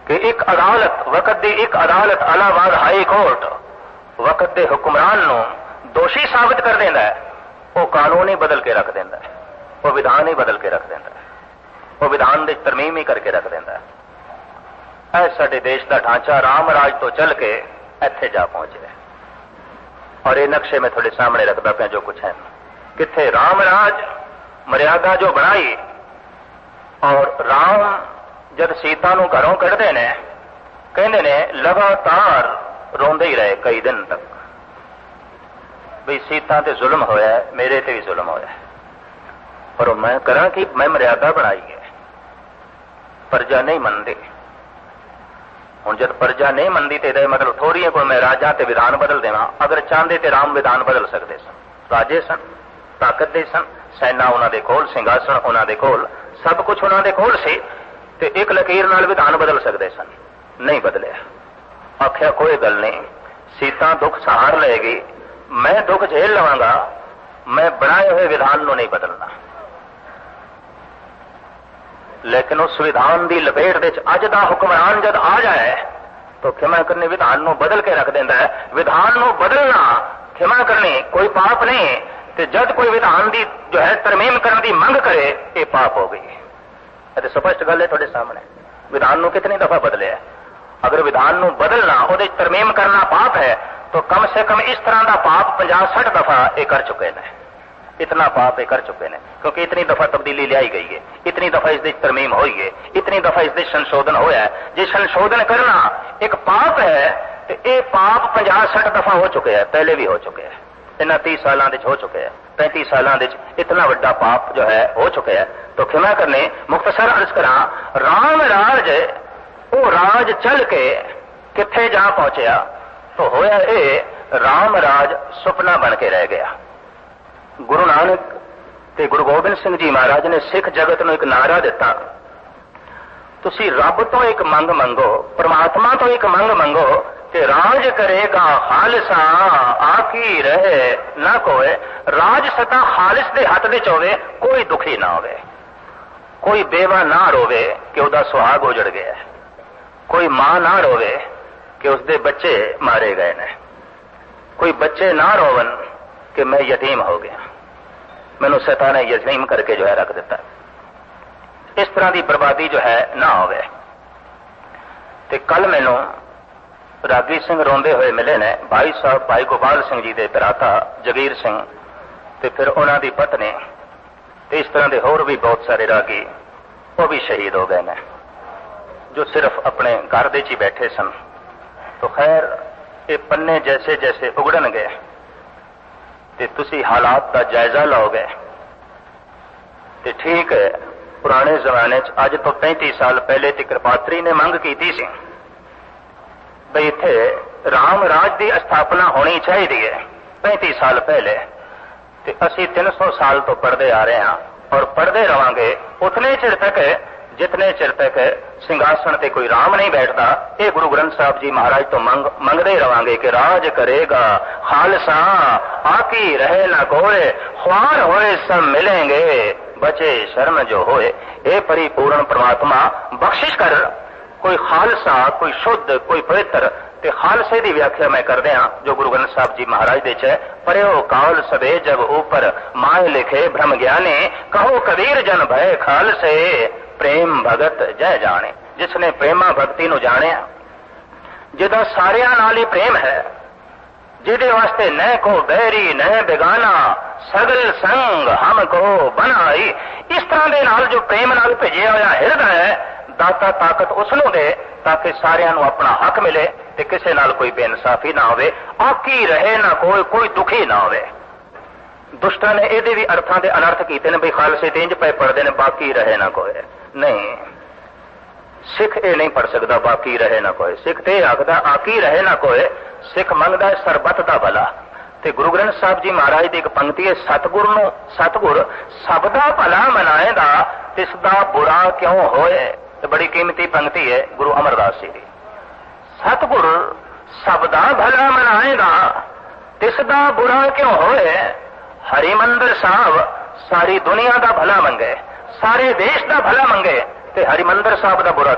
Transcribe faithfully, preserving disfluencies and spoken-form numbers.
कि एक अदालत वकत दी एक अदालत इलाहाबाद हाई कोर्ट वकत दे हुक्मरान नूं दोषी साबित कर देंदा है, वो कानून ही बदल के रख देंदा है, वो विधान ही बदल के रख देंदा है, वो विधान दे तरमीम ही करके रख देंदा है। ऐ साडे देश का ढांचा राम राज तो चल के इत्थे जा पहुंचे और ये नक्शे में थोड़े सामने रखता पाया जो कुछ है। किथे राम राज मर्यादा जो बनाई और राम जब सीता नूं घरों कढ़दे ने कहंदे ने लगातार रोंदे ही रहे कई दिन तक भी सीता ते जुल्म होया है, मेरे ते भी जुल्म होया है, पर मैं करा कि मैं मर्यादा बनाई है, प्रजा नहीं मनती। हुण जब प्रजा नहीं मनती तो मतलब थोड़ी है कोई मैं राजा ते विधान बदल देवां। अगर चाहते तो राम विधान बदल सकते सन, राजे सन, ताकत दे सन, सैना उन्हां दे कोल, सिंघासन उन्हां दे कोल, सब कुछ उन्हां दे कोल सी ते एक लकीर नाल विधान बदल सकते सन, नहीं बदलिया। आख्या कोई गल नहीं, सीता दुख सहार लेगी, मैं दुख झेल लवांगा, मैं बनाए हुए विधान नूं नहीं बदलना। लेकिन उस विधान की लपेट दे अज दा हुक्मरान जब आ जाए तो खिमा करनी विधान नूं बदल के रख देंदा है। विधान नूं बदलना खिमा करनी कोई पाप नहीं, ते जब कोई विधान की जो है तरमीम करने की मंग करे ये पाप हो गई। स्पष्ट गल है थोड़े सामने। विधान नूं कितनी दफा बदले है, अगर विधान नूं बदलना उहदे तरमीम करना पाप है तो कम से कम इस तरह का पाप पचास सठ दफा ये कर चुके हैं, इतना पाप ये कर चुके हैं, क्योंकि इतनी दफा तब्दीली लियाई गई है, इतनी दफा इसकी तरमीम हुई है, इतनी दफा इसके संशोधन होया है। जे संशोधन करना एक पाप है तो ये पाप पचास सठ दफा हो चुके हैं, पहले भी हो चुके हैं, इन्ह तीस सालों हो चुके हैं, पैंतीस सालों इतना बड़ा पाप जो है हो चुके हैं। तो खिमा करने मुख्तसर अर्ज करा, राम राज वो राज चल के किथे जा पहुंचया तो होया ये राम राज सुपना बन के रह गया। गुरु नानक ते गुरु गोबिंद सिंह जी महाराज ने सिख जगत नूं एक नारा दिता, तुसी रब तो एक मंग मंगो, परमात्मा तो एक मंग मंगो ते राज करेगा खालिसा आकी रहे ना कोई। राज सता खालिस दे हथ विच होवे, कोई दुखी ना होवे, कोई बेवा ना रोवे कि उसदा सुहाग उजड़ गया, कोई मां ना रोवे कि उसदे बच्चे मारे गए ने, कोई बच्चे ना रोवन कि मैं यतीम हो गया, मैनू सता ने यतीम करके जो है रख दिता। इस तरह की बर्बादी जो है ना होवे। ते कल मैनू रागी सिंह रोंदे हुए मिले ने, भाई साहब भाई गोपाल सिंह जी के भराता जगीर सिंह ते फिर उन्हां दी पत्नी ते इस तरह के होर भी बहुत सारे रागी वो भी शहीद हो गए ने, जो सिर्फ अपने घर दे ही बैठे सन। तो खैर ये पन्ने जैसे जैसे उगड़न गए ते तुसी हालात का जायजा लोगे ते ठीक है। पुराने जमाने च अज तो पैंतीस साल पहले ते कृपात्री ने मंग की सी बई इत्थे राम राज की स्थापना होनी चाहिए, पैंतीस साल पहले, ते असी तीन सौ साल तो पढ़ते आ रहे हैं और पढ़ते रहांगे उतने चिर तक जितने चिर तक सिंघासन ते कोई राम नहीं बैठता। ये गुरु ग्रंथ साहब जी महाराज तो मंग मंगते रहांगे कि राज करेगा खालसा आकी रहे ना कोई, ख्वार होए सब मिलेंगे बचे शर्म जो होए। ये परिपूर्ण परमात्मा बख्शिश कर, कोई खालसा कोई शुद्ध कोई पवित्र। ते खालसे की व्याख्या मैं कर दिया जो गुरु ग्रंथ साहब जी महाराज दे च पढ़ो काल सबे जब ऊपर माए लिखे भ्रम ज्ञाने, कहो कबीर जन भय खालसे प्रेम भगत जय जाने। जिसने प्रेमा भक्ति नूं जानिया, जिदा सारियां नाल ही प्रेम है, जिदे वास्ते न को बैरी न बेगाना, सगल संग हमको बनाई। इस तरह दे नाल जो प्रेम नाल भेजिया होया हिरदा है, दाता ताकत उसनूं दे ताकि सारियां नूं अपना हक मिले ते किसे नाल कोई बेइंसाफी ना होवे, आकी रहे ना कोई, कोई दुखी ना होवे। दुष्टां ने इहदे भी अर्थां दे अनर्थ कीते ने बई खालसे ते इंज पे पढ़दे ने बाकी रहे ना कोई। नहीं, सिख ये नहीं पढ़ सकता बाकी रहे ना कोई। सिख ते आखदा आकी रहे ना कोई। सिख मंगदा सरबत दा भला। ते गुरु ग्रंथ साहब जी महाराज की एक पंक्ति है, सतगुर नूं सतगुर सबदा भला मनाएगा तिसदा बुरा क्यों होए। तो बड़ी कीमती पंक्ति है गुरु अमरदास जी की। सतगुर सबदा भला मनाएगा तिसदा बुरा क्यों होए। हरिमंदिर साहब सारी दुनिया का भला मंगे, सारे देश का भला मंगे ते हरिमंदिर साहब का बुरा